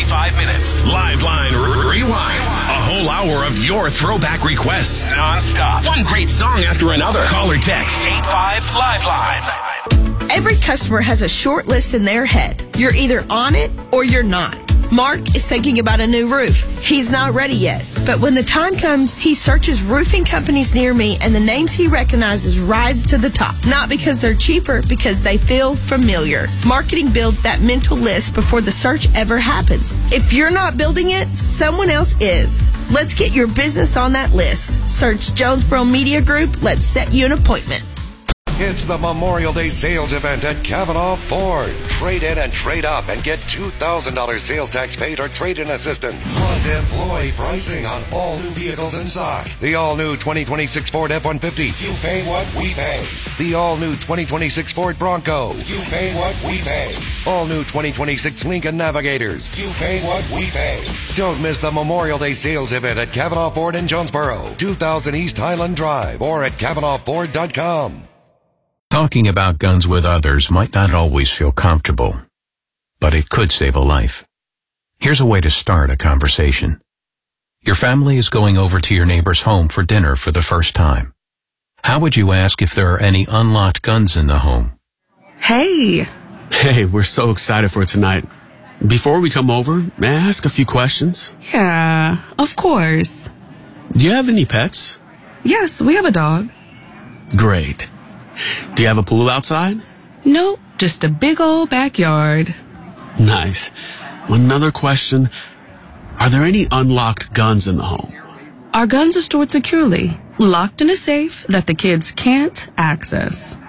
45 minutes. Live Line Rewind. A whole hour of your throwback requests. Non-stop. One great song after another. Call or text 85 Live Line. Every customer has a short list in their head. You're either on it or you're not. Mark is thinking about a new roof. He's not ready yet. But when the time comes, he searches roofing companies near me, and the names he recognizes rise to the top. Not because they're cheaper, because they feel familiar. Marketing builds that mental list before the search ever happens. If you're not building it, someone else is. Let's get your business on that list. Search Jonesboro Media Group. Let's set you an appointment. It's the Memorial Day sales event at Cavanaugh Ford. Trade in and trade up and get $2,000 sales tax paid or trade-in assistance. Plus employee pricing on all new vehicles in stock. The all-new 2026 Ford F-150. You pay what we pay. The all-new 2026 Ford Bronco. You pay what we pay. All-new 2026 Lincoln Navigators. You pay what we pay. Don't miss the Memorial Day sales event at Cavanaugh Ford in Jonesboro. 2000 East Highland Drive or at CavanaughFord.com. Talking about guns with others might not always feel comfortable, but it could save a life. Here's a way to start a conversation. Your family is going over to your neighbor's home for dinner for the first time. How would you ask if there are any unlocked guns in the home? Hey, we're so excited for tonight. Before we come over, may I ask a few questions? Yeah, of course. Do you have any pets? Yes, we have a dog. Great. Do you have a pool outside? Nope, just a big old backyard. Nice. Another question. Are there any unlocked guns in the home? Our guns are stored securely, locked in a safe that the kids can't access.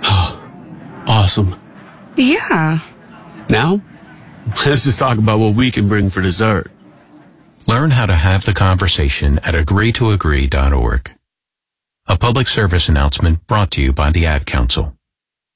Awesome. Yeah. Now, let's just talk about what we can bring for dessert. Learn how to have the conversation at agreetoagree.org. A public service announcement brought to you by the Ad Council.